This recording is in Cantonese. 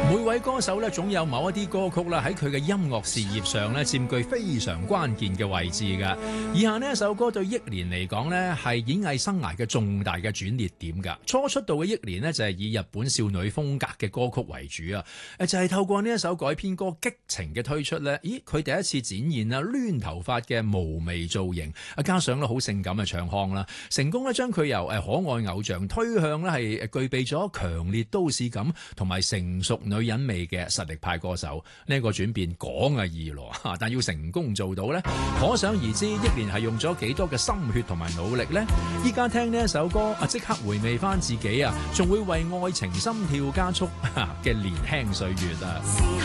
每位歌手咧，總有某一啲歌曲啦，喺佢嘅音樂事業上咧，佔據非常關鍵嘅位置㗎。以下呢一首歌對憶蓮嚟講咧，係演藝生涯嘅重大嘅轉捩點㗎。初出道嘅憶蓮呢，就係以日本少女風格嘅歌曲為主啊。就係透過呢一首改編歌《激情》嘅推出咧，佢第一次展現啦攣頭髮嘅無眉造型，加上咧好性感嘅唱腔啦，成功咧將佢由可愛偶像推向咧係具備咗強烈都市感同埋成熟女人味嘅實力派歌手。呢個轉變講易咯，但要成功做到呢，可想而知憶蓮係用咗幾多嘅心血同埋努力呢。依家聽呢一首歌即刻回味翻自己仲會為愛情心跳加速嘅年輕歲月啊！